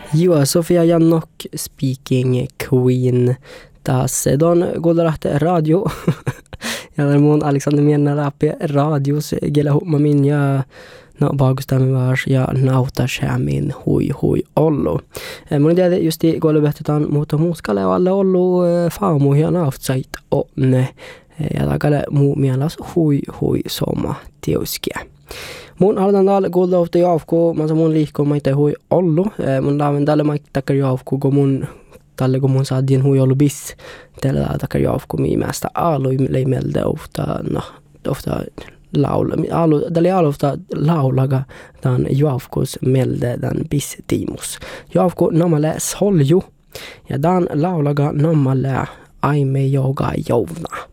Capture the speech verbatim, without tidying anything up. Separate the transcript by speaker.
Speaker 1: Joo, Sofia Jannok speaking Queen. Taas don kuulette radio. Ja mun Alexander Mienna läpi radios gela humma min ja no bagustamme vars ja nauta skämin hui hui ollu. Mun tiedä justi kuulubehtetään muuta muuskalle alle ollu faamu ja nautsait onne. Ja takale muu mielas hui hui soma tiuskia. Mun aloitan täällä kuulta jaufku, mä mun liikko maita hui ollu. Mun laaven tälle maita takkar jaufku, kun mun tälle kun mun saadien hui ollu bis. Tällä takkar jaufku miimästä aalui leimelde ofta, no, ofta laula. Alu, tälle alufta laulaga tämän jaufkus melde tämän bis tiimus. Jaufku namalle solju ja tämän laulaga namalle aime joga jouvna.